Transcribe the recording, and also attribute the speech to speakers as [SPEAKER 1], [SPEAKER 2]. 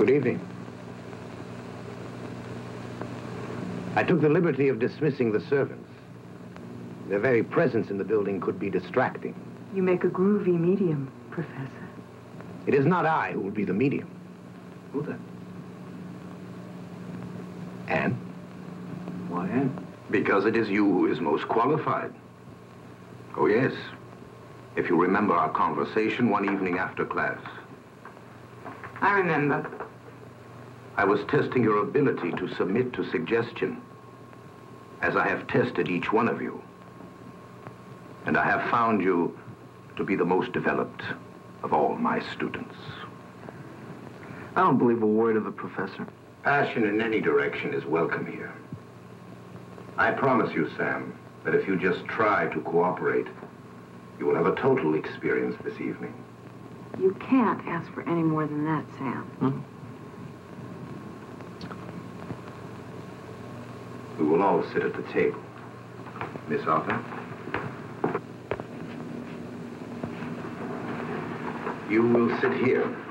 [SPEAKER 1] Good evening. I took the liberty of dismissing the servants. Their very presence in the building could be distracting.
[SPEAKER 2] You make a groovy medium, Professor.
[SPEAKER 1] It is not I who will be the medium.
[SPEAKER 3] Who then?
[SPEAKER 1] Anne?
[SPEAKER 3] Why Anne?
[SPEAKER 4] Because it is you who is most qualified. Oh, yes. If you remember our conversation one evening after class.
[SPEAKER 2] I remember.
[SPEAKER 4] I was testing your ability to submit to suggestion, as I have tested each one of you. And I have found you to be the most developed of all my students.
[SPEAKER 3] I don't believe a word of it, Professor.
[SPEAKER 4] Passion in any direction is welcome here. I promise you, Sam, that if you just try to cooperate, you will have a total experience this evening.
[SPEAKER 2] You can't ask for any more than that, Sam.
[SPEAKER 4] We will all sit at the table. Miss Arthur? You will sit here.